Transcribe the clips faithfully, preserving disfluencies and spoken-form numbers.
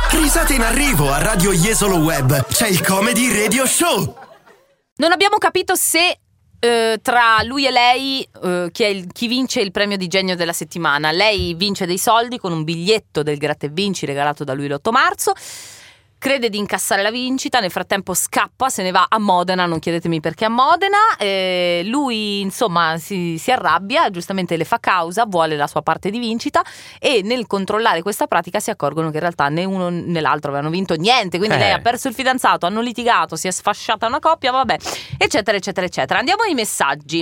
Risate in arrivo a Radio Jesolo Web. C'è il Comedy Radio Show. Non abbiamo capito se eh, tra lui e lei eh, chi, è il, chi vince il premio di genio della settimana. Lei vince dei soldi con un biglietto del Gratta e Vinci regalato da lui l'otto marzo. Crede di incassare la vincita, nel frattempo scappa, se ne va a Modena, non chiedetemi perché a Modena. Eh, lui insomma si, si arrabbia, giustamente le fa causa, vuole la sua parte di vincita, e nel controllare questa pratica si accorgono che in realtà né uno né l'altro avevano vinto niente, quindi eh. lei ha perso il fidanzato, hanno litigato, si è sfasciata una coppia, vabbè, eccetera eccetera eccetera. Andiamo ai messaggi.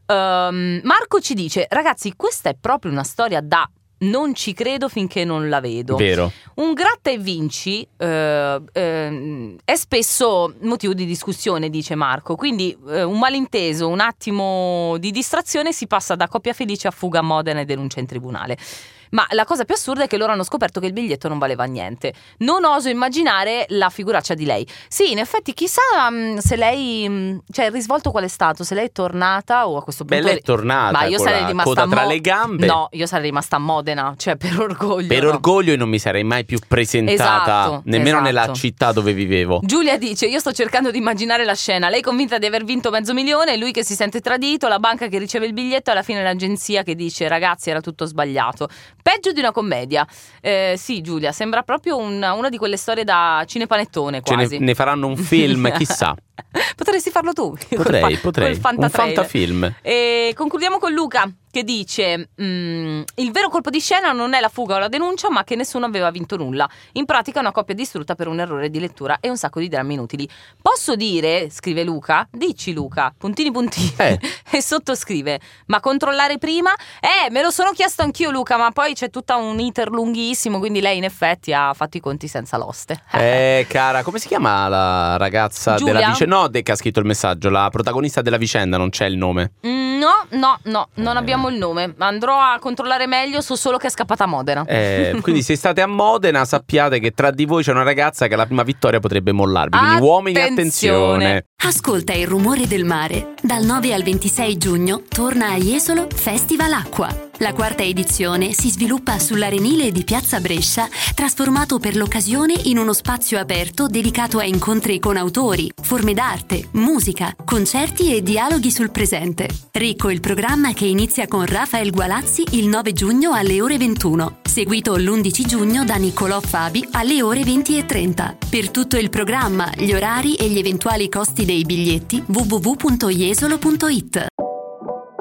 um, Marco ci dice: ragazzi, questa è proprio una storia da non ci credo finché non la vedo. Vero. Un gratta e vinci eh, eh, è spesso motivo di discussione, dice Marco. Quindi eh, un malinteso, un attimo di distrazione, si passa da coppia felice a fuga a Modena e denuncia in tribunale. Ma la cosa più assurda è che loro hanno scoperto che il biglietto non valeva niente. Non oso immaginare la figuraccia di lei. Sì, in effetti chissà mh, se lei mh, cioè il risvolto qual è stato, se lei è tornata o a questo punto. Beh, lei è tornata. Ma io con sarei la rimasta coda a Mo- tra le gambe. No, io sarei rimasta a Modena, cioè per orgoglio. Per no. orgoglio io non mi sarei mai più presentata, Esatto, nemmeno esatto. nella città dove vivevo. Giulia dice: io sto cercando di immaginare la scena, lei convinta di aver vinto mezzo milione, lui che si sente tradito, la banca che riceve il biglietto e alla fine l'agenzia che dice: ragazzi, era tutto sbagliato. Peggio di una commedia. Eh, sì, Giulia, sembra proprio una, una di quelle storie da cinepanettone quasi. Ce ne, ne faranno un film, chissà. Potresti farlo tu. Potrei, col fa- potrei. col Un fantatrailer. fantafilm. E concludiamo con Luca che dice: mm, il vero colpo di scena non è la fuga o la denuncia, ma che nessuno aveva vinto nulla. In pratica una coppia distrutta per un errore di lettura e un sacco di drammi inutili. Posso dire, scrive Luca, dici Luca, puntini puntini, eh. e sottoscrive: ma controllare prima? Eh, me lo sono chiesto anch'io Luca, ma poi c'è tutta un iter lunghissimo, quindi lei in effetti ha fatto i conti senza l'oste. Eh, cara, come si chiama la ragazza Giulia? della vicenda? No, De che ha scritto il messaggio, la protagonista della vicenda, non c'è il nome. Mm, no, no, no, non eh. abbiamo il nome. Andrò a controllare meglio, so solo che è scappata a Modena. Eh, quindi se state a Modena sappiate che tra di voi c'è una ragazza che alla prima vittoria potrebbe mollarvi. Quindi uomini, attenzione. Ascolta il rumore del mare. Dal nove al ventisei giugno torna a Jesolo Festival Acqua. La quarta edizione si sviluppa sull'arenile di Piazza Brescia, trasformato per l'occasione in uno spazio aperto dedicato a incontri con autori, forme d'arte, musica, concerti e dialoghi sul presente. Ricco il programma che inizia con Rafael Gualazzi il nove giugno alle ore ventuno, seguito l'undici giugno da Niccolò Fabi alle ore venti e trenta. Per tutto il programma, gli orari e gli eventuali costi dei biglietti w w w punto jesolo punto it.